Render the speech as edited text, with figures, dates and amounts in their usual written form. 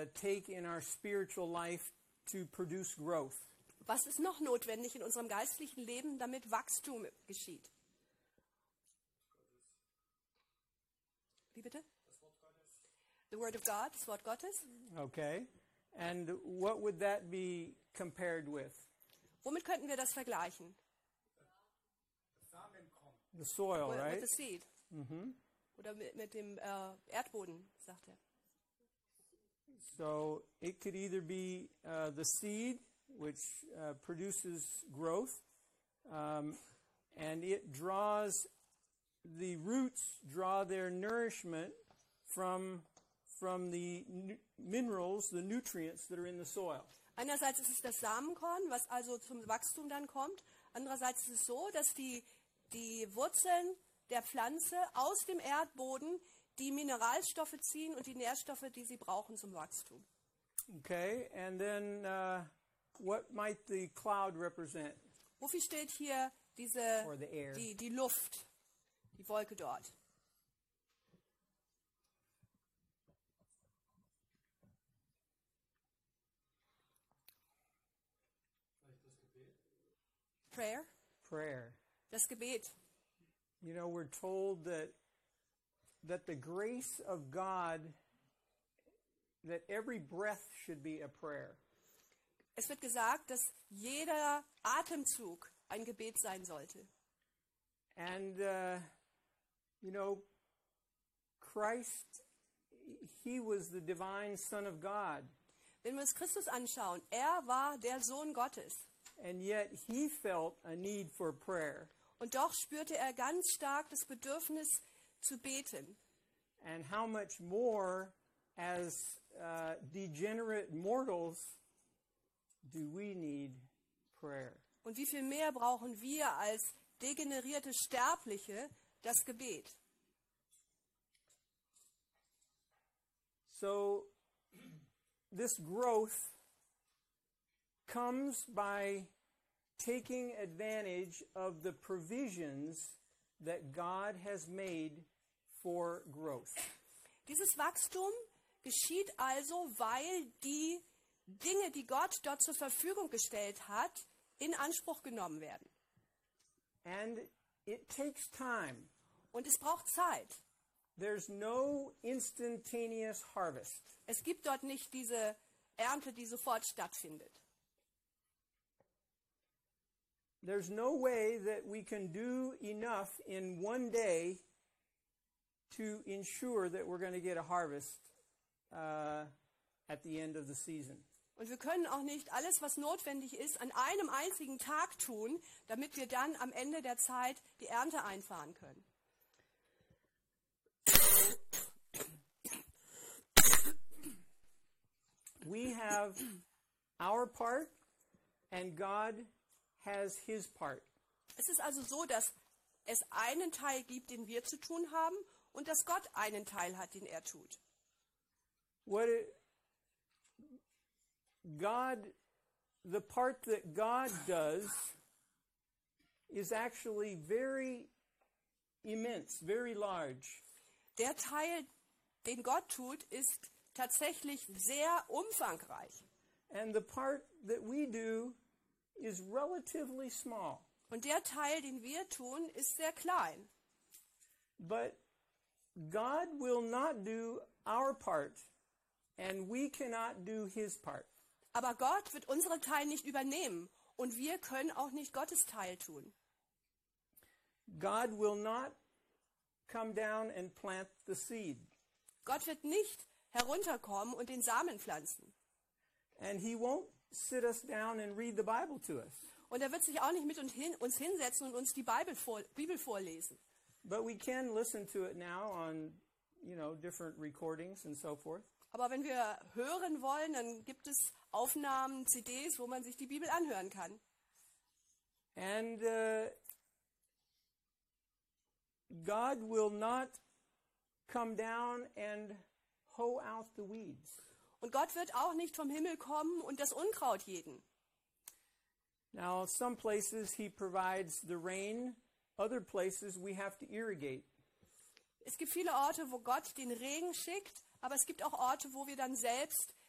take in our spiritual life to produce growth? Was ist noch notwendig in unserem geistlichen Leben, damit Wachstum geschieht? Wie bitte? The Word of God, das Wort Gottes. Okay. And what would that be compared with? Womit könnten wir das vergleichen? The soil, With right? the seed. Oder mit dem Erdboden, sagt er. So it could either be the seed, which produces growth, and it draws, the roots draw their nourishment from the minerals, the nutrients that are in the soil. Einerseits ist es das Samenkorn, was also zum Wachstum dann kommt. Andererseits ist es so, dass die Wurzeln der Pflanze aus dem Erdboden die Mineralstoffe ziehen und die Nährstoffe, die sie brauchen zum Wachstum. Okay, and then what might the cloud represent? Wofür steht hier Or the air. die Luft, die Wolke dort? Prayer. Das Gebet. You know, we're told that the grace of God, that every breath should be a prayer. Es wird gesagt, dass jeder Atemzug ein Gebet sein sollte. And, you know, Christ, he was the divine Son of God. Wenn wir uns Christus anschauen, er war der Sohn Gottes. And yet he felt a need for prayer. Und doch spürte er ganz stark das Bedürfnis zu beten. And how much more as degenerate mortals do we need prayer? Und wie viel mehr brauchen wir als degenerierte Sterbliche das Gebet? So this growth comes by taking advantage of the provisions that God has made for growth. Dieses Wachstum geschieht also, weil die Dinge, die Gott dort zur Verfügung gestellt hat, in Anspruch genommen werden. And it takes time. Und es braucht Zeit. There's no instantaneous harvest. Es gibt dort nicht diese Ernte, die sofort stattfindet. There's no way that we can do enough in one day to ensure that we're going to get a harvest at the end of the season. Und wir können auch nicht alles, was notwendig ist, an einem einzigen Tag tun, damit wir dann am Ende der Zeit die Ernte einfahren können. We have our part and God has his part. Es ist also so, dass es einen Teil gibt, den wir zu tun haben, und dass Gott einen Teil hat, den er tut. The part that God does is actually very immense, very large. Der Teil, den Gott tut, ist tatsächlich sehr umfangreich. And the part that we do is relatively small. Und der Teil, den wir tun, ist sehr klein. But God will not do our part, and we cannot do his part. Aber Gott wird unseren Teil nicht übernehmen, und wir können auch nicht Gottes Teil tun. God will not come down and plant the seed. Gott wird nicht herunterkommen und den Samen pflanzen. And he won't sit us down and read the Bible to us. Und er wird sich auch nicht mit uns hinsetzen und uns die Bibel vorlesen. But we can listen to it now on, different recordings and so forth. Aber wenn wir hören wollen, dann gibt es Aufnahmen, CDs, wo man sich die Bibel anhören kann. And God will not come down and hoe out the weeds. Und Gott wird auch nicht vom Himmel kommen und das Unkraut jäten. Now, some places he provides the rain, other places we have to irrigate. Es gibt viele Orte, wo Gott den Regen schickt, aber es gibt auch Orte, wo wir dann selbst